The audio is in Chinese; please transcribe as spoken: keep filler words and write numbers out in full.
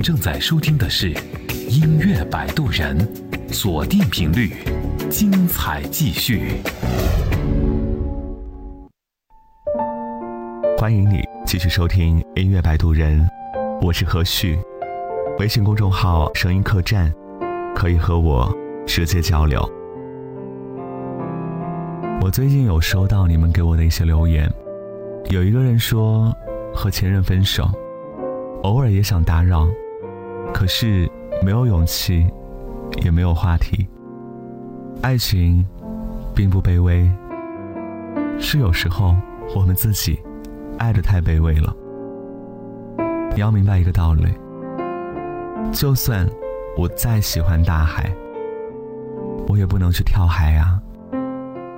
正在收听的是音乐摆渡人，锁定频率，精彩继续。 欢迎你继续收听音乐摆渡人，我是何旭。微信公众号声音客栈，可以和我直接交流。我最近有收到你们给我的一些留言，有一个人说和前任分手，偶尔也想打扰，可是没有勇气，也没有话题。爱情并不卑微，是有时候我们自己爱得太卑微了。你要明白一个道理，就算我再喜欢大海，我也不能去跳海啊。